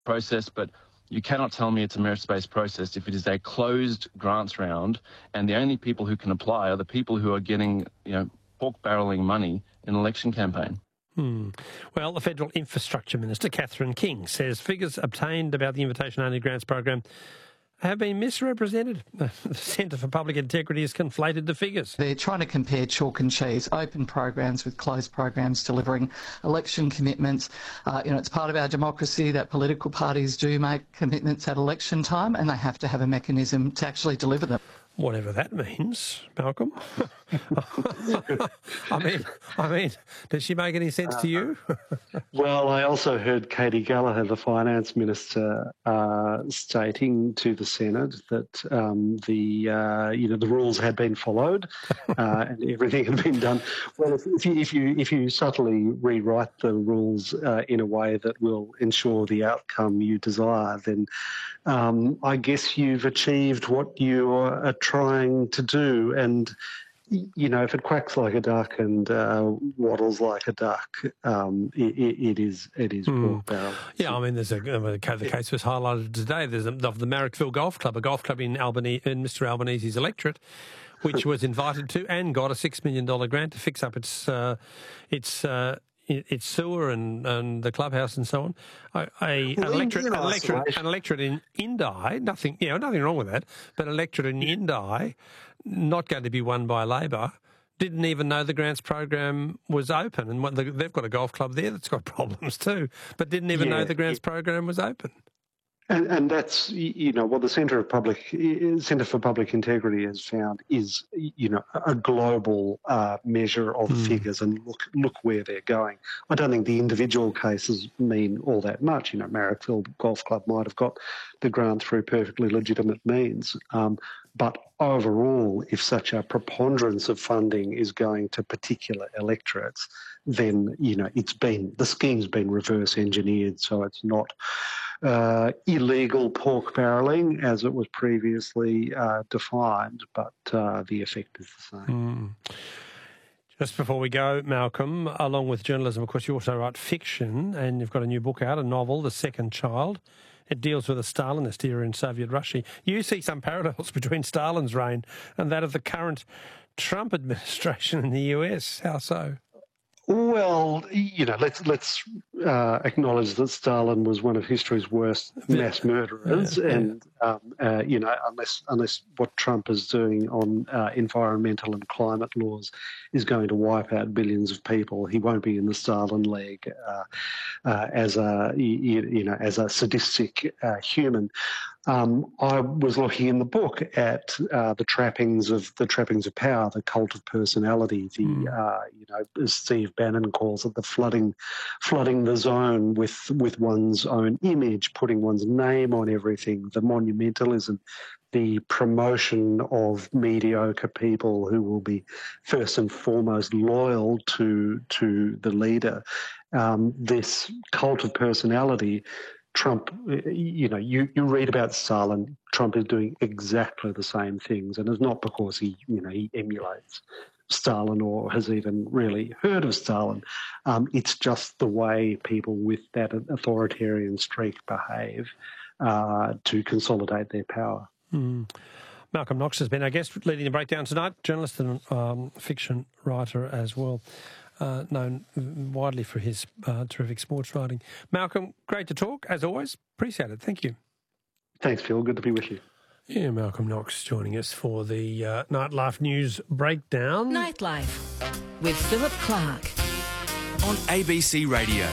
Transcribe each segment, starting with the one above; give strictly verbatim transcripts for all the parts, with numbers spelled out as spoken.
process, but you cannot tell me it's a merits-based process if it is a closed grants round and the only people who can apply are the people who are getting, you know, pork-barrelling money in an election campaign. Hmm. Well, the Federal Infrastructure Minister, Catherine King, says figures obtained about the invitation-only grants program have been misrepresented. The Centre for Public Integrity has conflated the figures. They're trying to compare chalk and cheese, open programs with closed programs delivering election commitments. Uh, you know, it's part of our democracy that political parties do make commitments at election time and they have to have a mechanism to actually deliver them. Whatever that means, Malcolm. I mean, I mean, does she make any sense uh, to you? Well, I also heard Katie Gallagher, the finance minister, uh, stating to the Senate that um, the uh, you know the rules had been followed uh, and everything had been done. Well, if, if you if you if you subtly rewrite the rules uh, in a way that will ensure the outcome you desire, then um, I guess you've achieved what you are trying to do. And you know, if it quacks like a duck and uh, waddles like a duck, um, it, it is it is mm. pork barrel. Yeah, I mean, there's a the case was highlighted today. There's a, of the Marrickville Golf Club, a golf club in Albany, in Mister Albanese's electorate, which was invited to and got a six million dollar grant to fix up its uh, its. Uh, its sewer and, and the clubhouse and so on. A, a well, an, electorate, an, electorate, an electorate in Indi, nothing, you know, nothing wrong with that, but an electorate in Indi, not going to be won by Labor, didn't even know the grants program was open. And what the, they've got a golf club there that's got problems too, but didn't even yeah, know the grants yeah. program was open. And, and that's, you know, what the Centre of Public Centre for Public Integrity has found is, you know, a global uh, measure of mm. figures, and look look where they're going. I don't think the individual cases mean all that much. You know, Marrickville Golf Club might have got the grant through perfectly legitimate means, um, but overall, if such a preponderance of funding is going to particular electorates, then, you know, it's been, the scheme's been reverse engineered, so it's not uh, illegal pork barrelling as it was previously uh, defined, but uh, the effect is the same. Mm. Just before we go, Malcolm, along with journalism, of course, you also write fiction, and you've got a new book out, a novel, The Second Child. It deals with a Stalinist era in Soviet Russia. You see some parallels between Stalin's reign and that of the current Trump administration in the U S. How so? Well, you know, let's let's uh, acknowledge that Stalin was one of history's worst mass murderers, yeah, yeah. and um, uh, you know, unless unless what Trump is doing on uh, environmental and climate laws is going to wipe out billions of people, he won't be in the Stalin league uh, uh, as a you, you know as a sadistic uh, human. Um, I was looking in the book at uh, the trappings of the trappings of power, the cult of personality, the mm. uh, you know, as Steve Bannon calls it, the flooding, flooding the zone with with one's own image, putting one's name on everything, the monumentalism, the promotion of mediocre people who will be first and foremost loyal to to the leader. Um, this cult of personality. Trump, you know, you, you read about Stalin, Trump is doing exactly the same things, and it's not because he, you know, he emulates Stalin or has even really heard of Stalin. Um, it's just the way people with that authoritarian streak behave uh, to consolidate their power. Mm. Malcolm Knox has been our guest, leading the breakdown tonight, journalist and um, fiction writer as well. Uh, known widely for his uh, terrific sports writing. Malcolm, great to talk, as always. Appreciate it. Thank you. Thanks, Phil. Good to be with you. Yeah, Malcolm Knox joining us for the uh, Nightlife News Breakdown. Nightlife with Philip Clark on A B C Radio.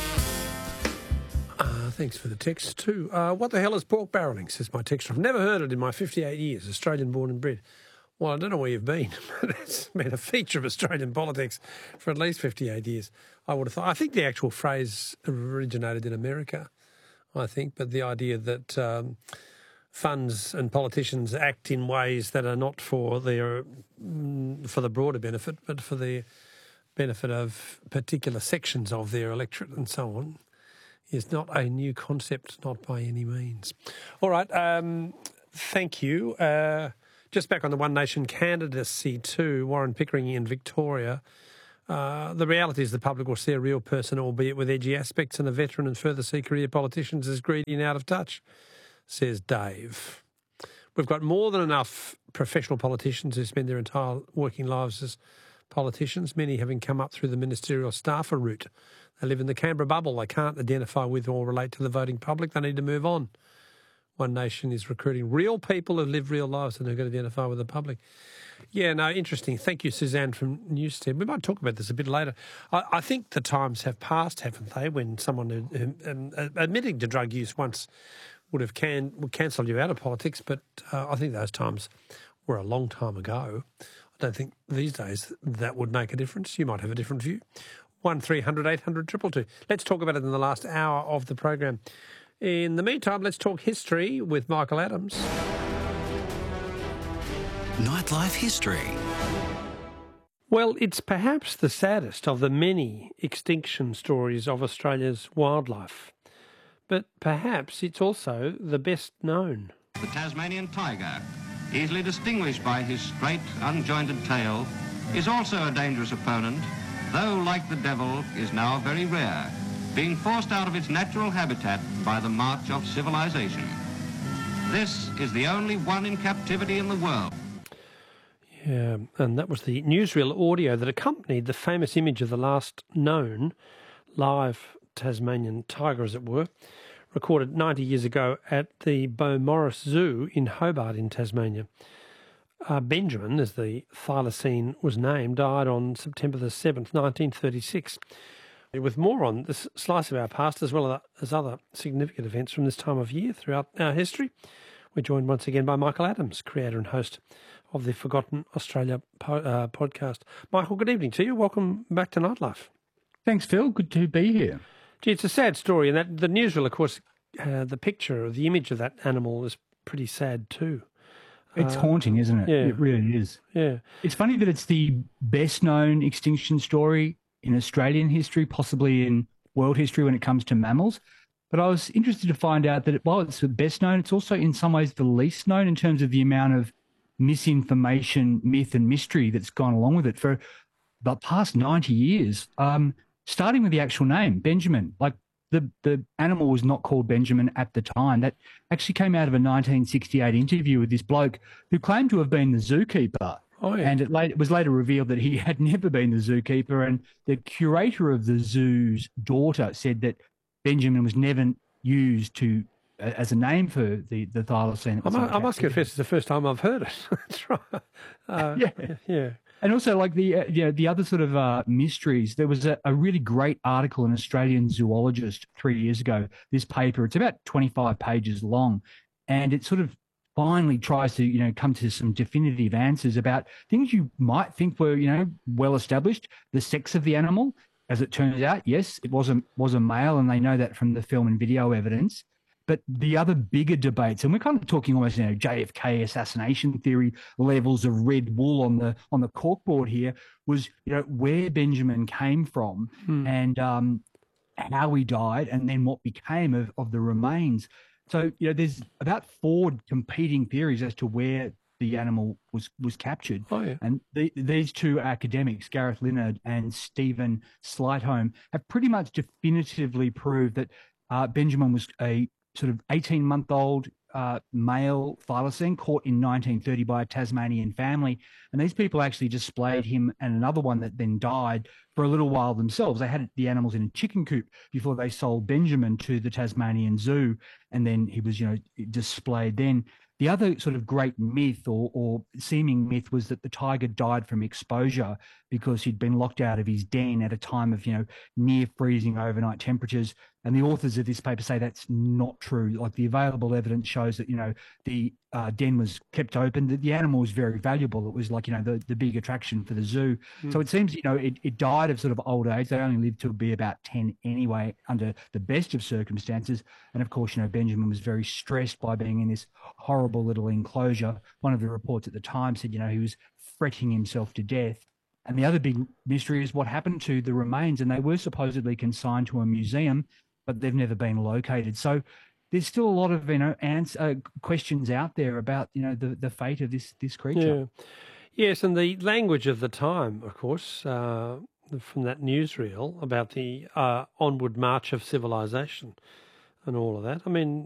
Uh, thanks for the text too. Uh, what the hell is pork barrelling, says my texter. I've never heard it in my fifty-eight years, Australian born and bred. Well, I don't know where you've been, but it's been a feature of Australian politics for at least fifty-eight years, I would have thought. I think the actual phrase originated in America, I think, but the idea that um, funds and politicians act in ways that are not for their for the broader benefit, but for the benefit of particular sections of their electorate and so on, is not a new concept, not by any means. All right, um, thank you. Uh, Just back on the One Nation candidacy too, Warren Pickering in Victoria Uh, the reality is the public will see a real person, albeit with edgy aspects, and a veteran and further see career politicians as greedy and out of touch, says Dave. We've got more than enough professional politicians who spend their entire working lives as politicians, many having come up through the ministerial staffer route. They live in the Canberra bubble. They can't identify with or relate to the voting public. They need to move on. One Nation is recruiting real people who live real lives and who can identify with the public. Yeah, no, interesting. Thank you, Suzanne from Newstead. We might talk about this a bit later. I, I think the times have passed, haven't they, when someone who, um, admitting to drug use once would have can, would cancelled you out of politics, but uh, I think those times were a long time ago. I don't think these days that would make a difference. You might have a different view. one three hundred eight hundred two two two. Let's talk about it in the last hour of the program. In the meantime, let's talk history with Michael Adams. Nightlife history. Well, it's perhaps the saddest of the many extinction stories of Australia's wildlife, but perhaps it's also the best known. The Tasmanian tiger, easily distinguished by his straight, unjointed tail, is also a dangerous opponent, though, like the devil, is now very rare, being forced out of its natural habitat by the march of civilization. This is the only one in captivity in the world. Yeah, and that was the newsreel audio that accompanied the famous image of the last known live Tasmanian tiger, as it were, recorded ninety years ago at the Beaumaris Zoo in Hobart in Tasmania. Uh, Benjamin, as the thylacine was named, died on September the seventh, nineteen thirty-six. With more on this slice of our past, as well as other significant events from this time of year throughout our history, we're joined once again by Michael Adams, creator and host of the Forgotten Australia po- uh, podcast. Michael, good evening to you. Welcome back to Nightlife. Thanks, Phil. Good to be here. Gee, it's a sad story, and that the newsreel, of course, uh, the picture or the image of that animal is pretty sad too. It's uh, haunting, isn't it? Yeah. It really is. Yeah. It's funny that it's the best-known extinction story in Australian history, possibly in world history when it comes to mammals. But I was interested to find out that while it's the best known, it's also in some ways the least known in terms of the amount of misinformation, myth and mystery that's gone along with it for the past ninety years, um, starting with the actual name, Benjamin. Like the, the animal was not called Benjamin at the time. That actually came out of a nineteen sixty-eight interview with this bloke who claimed to have been the zookeeper. Oh, yeah. And it, late, it was later revealed that he had never been the zookeeper, and the curator of the zoo's daughter said that Benjamin was never used to uh, as a name for the, the thylacine. I, must, I must confess, it's the first time I've heard it. That's right. Uh, yeah. Yeah. And also, like the uh, you know, the other sort of uh, mysteries, there was a, a really great article in Australian Zoologist three years ago, this paper. It's about twenty-five pages long, and it sort of finally tries to, you know, come to some definitive answers about things you might think were, you know, well established. The sex of the animal, as it turns out, yes, it was a, was a male, and they know that from the film and video evidence. But the other bigger debates, and we're kind of talking almost, you know, J F K assassination theory levels of red wool on the on the corkboard here, was, you know, where Benjamin came from Hmm. and um, how he died, and then what became of, of the remains. So, you know, there's about four competing theories as to where the animal was was captured. Oh, yeah. And the, these two academics, Gareth Linnard and Stephen Slightholme, have pretty much definitively proved that uh, Benjamin was a sort of eighteen-month-old uh, male thylacine caught in nineteen thirty by a Tasmanian family. And these people actually displayed him and another one that then died for a little while themselves. They had the animals in a chicken coop before they sold Benjamin to the Tasmanian Zoo, and then he was, you know, displayed then. The other sort of great myth or, or seeming myth was that the tiger died from exposure because he'd been locked out of his den at a time of, you know, near freezing overnight temperatures. And the authors of this paper say that's not true. Like, the available evidence shows that, you know, the uh, den was kept open. The, the animal was very valuable. It was like, you know, the, the big attraction for the zoo. Mm. So it seems, you know, it, it died of sort of old age. They only lived to be about ten anyway, under the best of circumstances. And of course, you know, Benjamin was very stressed by being in this horrible little enclosure. One of the reports at the time said, you know, he was fretting himself to death. And the other big mystery is what happened to the remains. And they were supposedly consigned to a museum, but they've never been located. So there's still a lot of, you know, answer, uh, questions out there about, you know, the, the fate of this this creature. Yeah. Yes, and the language of the time, of course, uh, from that newsreel about the uh, onward march of civilization and all of that. I mean,